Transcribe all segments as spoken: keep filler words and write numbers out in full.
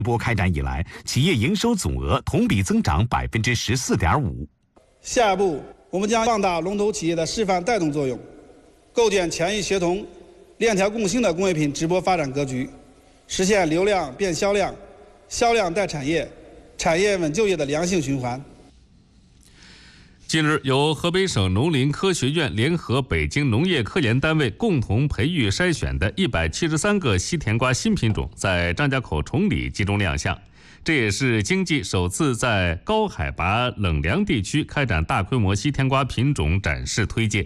波开展以来，企业营收总额同比增长百分之十四点五。 下一步，我们将放大龙头企业的示范带动作用，构建强域协同、链条共兴的工业品直播发展格局，实现流量变销量、销量带产业、产业稳就业的良性循环。 近日，由河北省农林科学院联合北京农业科研单位共同培育筛选的一百七十三个西甜瓜新品种在张家口崇礼集中亮相，这也是经济首次在高海拔冷凉地区开展大规模西甜瓜品种展示推介。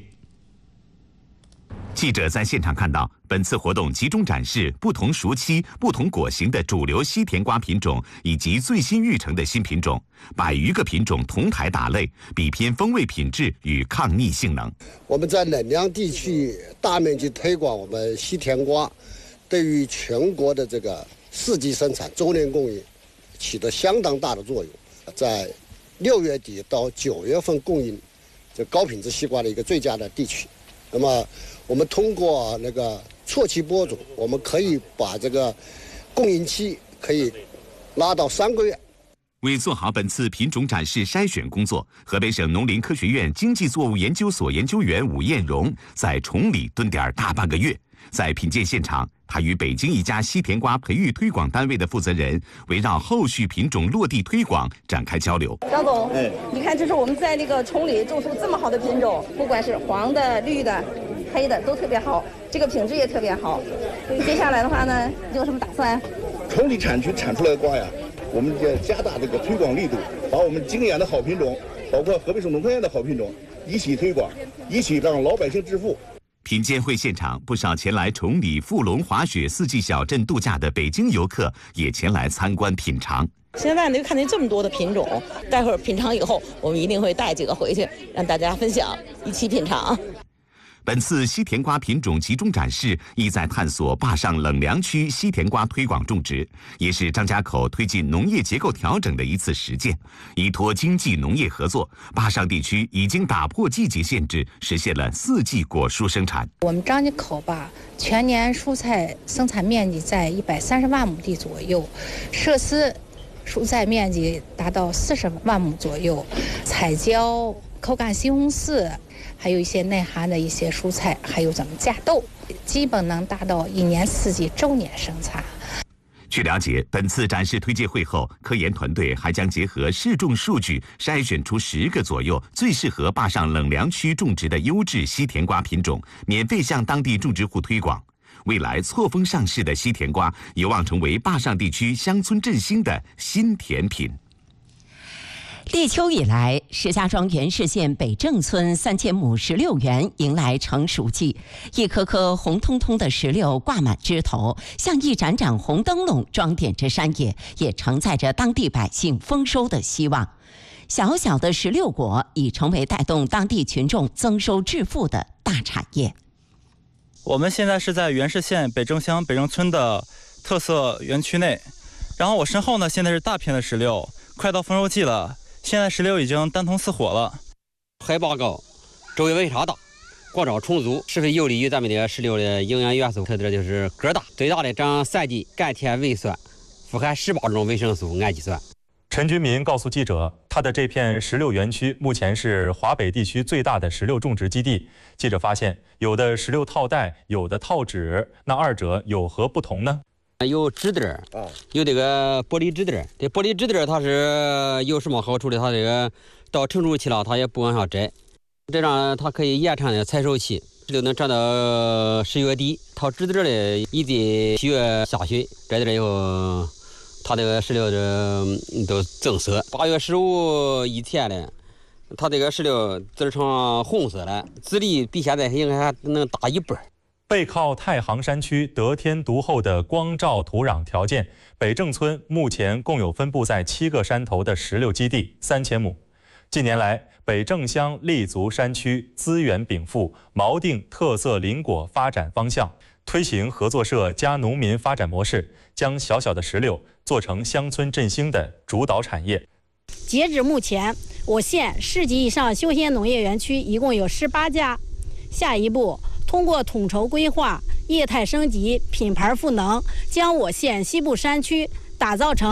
记者在现场看到，本次活动集中展示不同熟期、不同果型的主流西甜瓜品种，以及最新育成的新品种，百余个品种同台打擂，比拼风味品质与抗逆性能。 我们在冷凉地区大面积推广我们西甜瓜，对于全国的这个四季生产、周年供应起到相当大的作用。在六月底到九月份供应这高品质西瓜的一个最佳的地区。那么我们通过那个错期播种，我们可以把这个供应期可以拉到三个月。 为做好本次品种展示筛选工作，河北省农林科学院经济作物研究所研究员武艳荣在崇礼蹲点大半个月。在品鉴现场，他与北京一家西甜瓜培育推广单位的负责人围绕后续品种落地推广展开交流。 张总，哎，你看，这是我们在那个崇礼种出这么好的品种，不管是黄的、绿的、黑的，都特别好，这个品质也特别好。接下来的话呢，你有什么打算？ 崇礼产区产出来的瓜呀，我们就加大这个推广力度，把我们经验的好品种，包括河北省农科院的好品种一起推广，一起让老百姓致富。 品鉴会现场，不少前来崇礼富龙滑雪四季小镇度假的北京游客也前来参观品尝。 现在呢，看见这么多的品种，待会儿品尝以后，我们一定会带几个回去，让大家分享，一起品尝。 本次西甜瓜品种集中展示，意在探索坝上冷凉区西甜瓜推广种植，也是张家口推进农业结构调整的一次实践。依托经济农业合作，坝上地区已经打破季节限制，实现了四季果蔬生产。 我们张家口吧，全年蔬菜生产面积在一百三十万亩地左右，设施蔬菜面积达到四十万亩左右，彩椒、口感西红柿，还有一些内涵的一些蔬菜，还有咱们架豆，基本能达到一年四季周年生产。 据了解，本次展示推介会后，科研团队还将结合试种数据，筛选出十个左右最适合坝上冷凉区种植的优质西甜瓜品种，免费向当地种植户推广。未来错峰上市的西甜瓜有望成为坝上地区乡村振兴的新甜品。 立秋以来，石家庄原市县北正村三千亩石榴园迎来成熟季，一颗颗红彤彤的石榴挂满枝头，像一盏盏红灯笼装点着山野，也承载着当地百姓丰收的希望。小小的石榴果已成为带动当地群众增收致富的大产业。 我们现在是在原市县北正乡北正村的特色园区内，然后我身后呢，现在是大片的石榴，快到丰收季了。现在石榴已经丹同似火了， 海拔高，周围温差大，光照充足，十分有利于咱们的石榴的营养元素。特点就是个大，最大的长三级甘甜微酸，富含十八种维生素、氨基酸。 陈军民告诉记者，他的这片石榴园区目前是华北地区最大的石榴种植基地。记者发现，有的石榴套袋，有的套纸，那二者有何不同呢？ 有纸袋儿，有这个玻璃纸袋儿。这玻璃纸袋儿它是有什么好处的？它这个到成熟期了，它也不往下摘，这样它可以延长的采收期，就能长到十月底。套纸袋儿的，一得七月下旬摘掉以后，它这个石榴的都增色。八月十五以前的，它这个石榴籽成红色了，籽粒比现在应该还能大一半。 背靠太行山区得天独厚的光照土壤条件，北正村目前共有分布在七个山头的石榴基地三千亩。近年来，北正乡立足山区，资源禀赋，锚定特色林果发展方向，推行合作社加农民发展模式，将小小的石榴做成乡村振兴的主导产业。 截至目前，我县市级以上休闲农业园区一共有十八家。下一步，通过统筹规划、业态升级、品牌赋能，将我县西部山区打造成